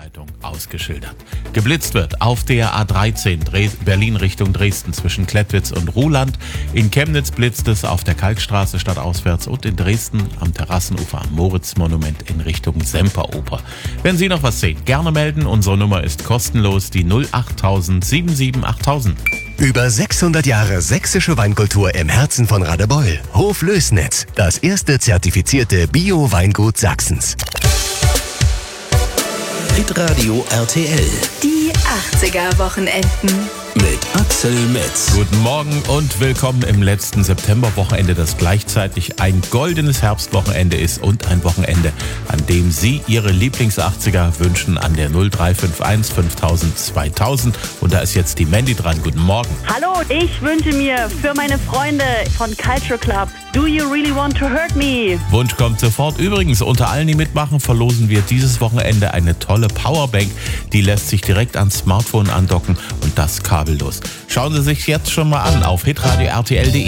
Zeitung ausgeschildert. Geblitzt wird auf der A13 Berlin Richtung Dresden zwischen Klettwitz und Ruhland. In Chemnitz blitzt es auf der Kalkstraße stadtauswärts und in Dresden am Terrassenufer am Moritzmonument in Richtung Semperoper. Wenn Sie noch was sehen, gerne melden. Unsere Nummer ist kostenlos, die 08000 77 8000. Über 600 Jahre sächsische Weinkultur im Herzen von Radebeul. Hof Lößnitz, das erste zertifizierte Bio-Weingut Sachsens. Hitradio RTL. Die 80er-Wochenenden. Mit Axel Metz. Guten Morgen und willkommen im letzten Septemberwochenende, das gleichzeitig ein goldenes Herbstwochenende ist und ein Wochenende, an dem Sie Ihre Lieblings-80er wünschen an der 0351 5000 2000. Und da ist jetzt die Mandy dran. Guten Morgen. Hallo, ich wünsche mir für meine Freunde von Culture Club Do You Really Want to Hurt Me? Wunsch kommt sofort. Übrigens, unter allen, die mitmachen, verlosen wir dieses Wochenende eine tolle Powerbank. Die lässt sich direkt ans Smartphone andocken und das kabellos. Schauen Sie sich jetzt schon mal an auf hitradio-rtl.de.